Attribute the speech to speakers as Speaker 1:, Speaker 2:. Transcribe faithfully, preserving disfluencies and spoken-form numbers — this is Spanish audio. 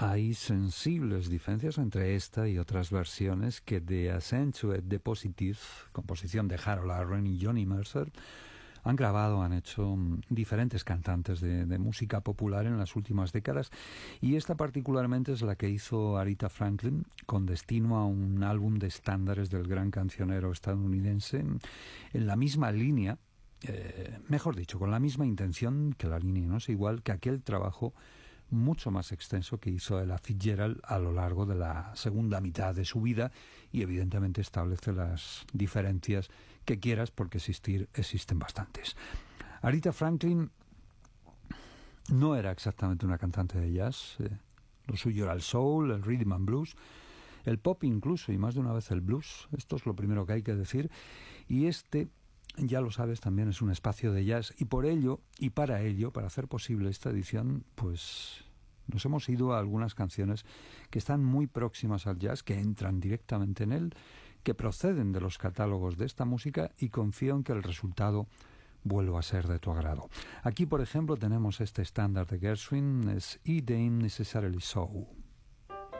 Speaker 1: hay sensibles diferencias entre esta y otras versiones que de Accentuate the Positive, composición de Harold Arlen y Johnny Mercer, han grabado, han hecho diferentes cantantes de, de música popular en las últimas décadas, y esta particularmente es la que hizo Aretha Franklin con destino a un álbum de estándares del gran cancionero estadounidense, en la misma línea, eh, mejor dicho, con la misma intención, que la línea no es igual, que aquel trabajo mucho más extenso que hizo Ella Fitzgerald a lo largo de la segunda mitad de su vida, y evidentemente establece las diferencias que quieras, porque existir existen bastantes. Aretha Franklin no era exactamente una cantante de jazz, eh, lo suyo era el soul, el rhythm and blues, el pop incluso, y más de una vez el blues. Esto es lo primero que hay que decir, y este, ya lo sabes, también es un espacio de jazz, y por ello, y para ello, para hacer posible esta edición, pues nos hemos ido a algunas canciones que están muy próximas al jazz, que entran directamente en él, que proceden de los catálogos de esta música, y confío en que el resultado vuelva a ser de tu agrado. Aquí, por ejemplo, tenemos este estándar de Gershwin, es It Ain't Necessarily So.